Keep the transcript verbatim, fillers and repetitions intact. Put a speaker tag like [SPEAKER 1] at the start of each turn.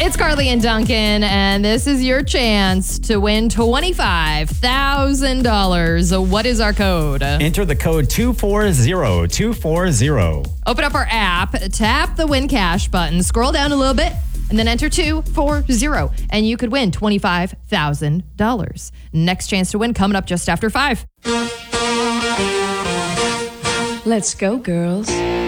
[SPEAKER 1] It's Carly and Duncan, and this is your chance to win twenty-five thousand dollars. What is our code?
[SPEAKER 2] Enter the code two four zero two four zero.
[SPEAKER 1] Open up our app, tap the Win Cash button, scroll down a little bit, and then enter two four zero, and you could win twenty-five thousand dollars. Next chance to win coming up just after five.
[SPEAKER 3] Let's go, girls.